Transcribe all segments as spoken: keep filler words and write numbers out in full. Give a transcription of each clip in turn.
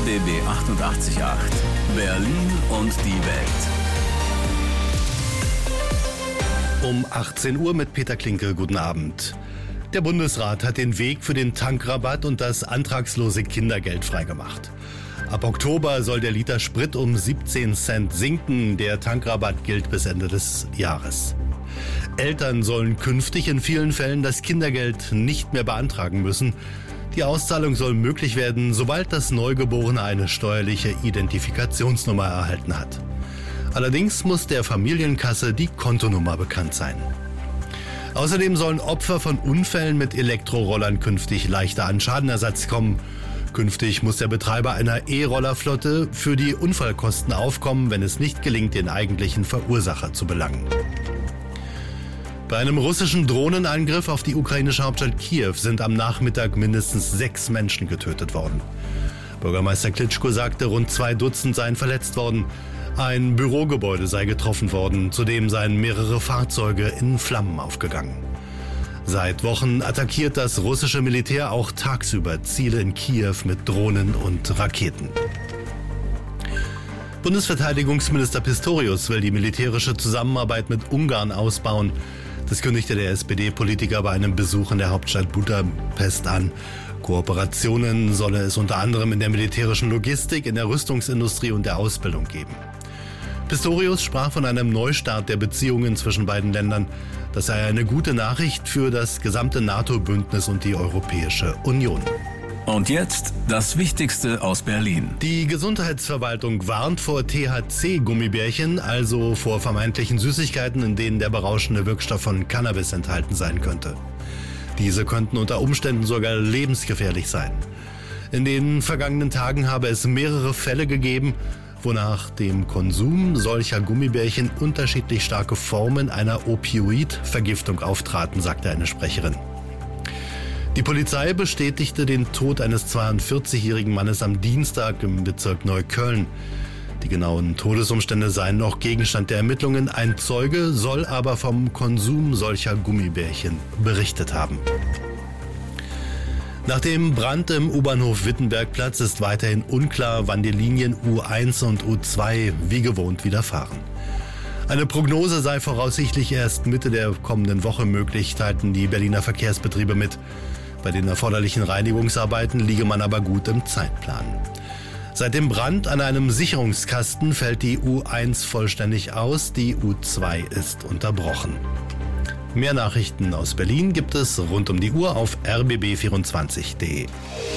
B B achtundachtzig Komma acht. Berlin und die Welt. Um achtzehn Uhr mit Peter Klinke. Guten Abend. Der Bundesrat hat den Weg für den Tankrabatt und das antragslose Kindergeld freigemacht. Ab Oktober soll der Liter Sprit um siebzehn Cent sinken. Der Tankrabatt gilt bis Ende des Jahres. Eltern sollen künftig in vielen Fällen das Kindergeld nicht mehr beantragen müssen. Die Auszahlung soll möglich werden, sobald das Neugeborene eine steuerliche Identifikationsnummer erhalten hat. Allerdings muss der Familienkasse die Kontonummer bekannt sein. Außerdem sollen Opfer von Unfällen mit Elektrorollern künftig leichter an Schadenersatz kommen. Künftig muss der Betreiber einer E-Rollerflotte für die Unfallkosten aufkommen, wenn es nicht gelingt, den eigentlichen Verursacher zu belangen. Bei einem russischen Drohnenangriff auf die ukrainische Hauptstadt Kiew sind am Nachmittag mindestens sechs Menschen getötet worden. Bürgermeister Klitschko sagte, rund zwei Dutzend seien verletzt worden. Ein Bürogebäude sei getroffen worden, zudem seien mehrere Fahrzeuge in Flammen aufgegangen. Seit Wochen attackiert das russische Militär auch tagsüber Ziele in Kiew mit Drohnen und Raketen. Bundesverteidigungsminister Pistorius will die militärische Zusammenarbeit mit Ungarn ausbauen. Das kündigte der S P D-Politiker bei einem Besuch in der Hauptstadt Budapest an. Kooperationen solle es unter anderem in der militärischen Logistik, in der Rüstungsindustrie und der Ausbildung geben. Pistorius sprach von einem Neustart der Beziehungen zwischen beiden Ländern. Das sei eine gute Nachricht für das gesamte NATO-Bündnis und die Europäische Union. Und jetzt das Wichtigste aus Berlin. Die Gesundheitsverwaltung warnt vor T H C-Gummibärchen, also vor vermeintlichen Süßigkeiten, in denen der berauschende Wirkstoff von Cannabis enthalten sein könnte. Diese könnten unter Umständen sogar lebensgefährlich sein. In den vergangenen Tagen habe es mehrere Fälle gegeben, wonach dem Konsum solcher Gummibärchen unterschiedlich starke Formen einer Opioid-Vergiftung auftraten, sagte eine Sprecherin. Die Polizei bestätigte den Tod eines zweiundvierzigjährigen Mannes am Dienstag im Bezirk Neukölln. Die genauen Todesumstände seien noch Gegenstand der Ermittlungen. Ein Zeuge soll aber vom Konsum solcher Gummibärchen berichtet haben. Nach dem Brand im U-Bahnhof Wittenbergplatz ist weiterhin unklar, wann die Linien U eins und U zwei wie gewohnt wieder fahren. Eine Prognose sei voraussichtlich erst Mitte der kommenden Woche möglich, teilten die Berliner Verkehrsbetriebe mit. Bei den erforderlichen Reinigungsarbeiten liege man aber gut im Zeitplan. Seit dem Brand an einem Sicherungskasten fällt die U eins vollständig aus, die U zwei ist unterbrochen. Mehr Nachrichten aus Berlin gibt es rund um die Uhr auf r b b vierundzwanzig punkt d e.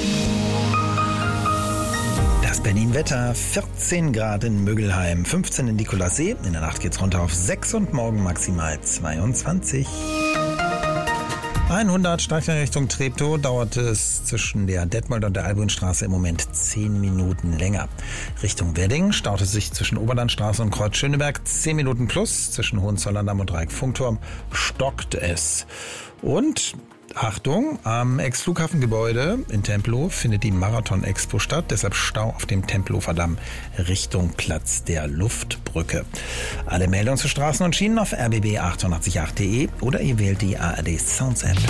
Das Berlin-Wetter, vierzehn Grad in Müggelheim, fünfzehn in Nikolassee. In der Nacht geht's runter auf sechs und morgen maximal zweiundzwanzig. hundert steigt in Richtung Treptow, dauert es zwischen der Detmold und der Albionstraße im Moment zehn Minuten länger. Richtung Wedding staut es sich zwischen Oberlandstraße und Kreuz Schöneberg zehn Minuten plus. Zwischen Hohenzollern-Damm und Dreieck-Funkturm stockt es. Und Achtung, am Ex-Flughafengebäude in Tempelhof findet die Marathon-Expo statt, deshalb Stau auf dem Tempelhofer Damm Richtung Platz der Luftbrücke. Alle Meldungen zu Straßen und Schienen auf r b b achtundachtzig Komma acht punkt d e oder ihr wählt die A R D Sounds App.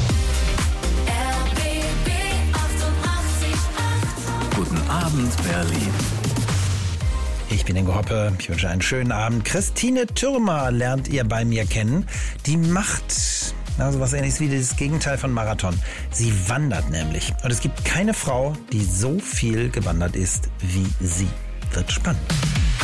Guten Abend, Berlin. Ich bin Ingo Hoppe, ich wünsche einen schönen Abend. Christine Thürmer lernt ihr bei mir kennen. Die macht also was Ähnliches wie das Gegenteil von Marathon. Sie wandert nämlich. Und es gibt keine Frau, die so viel gewandert ist wie sie. Wird spannend.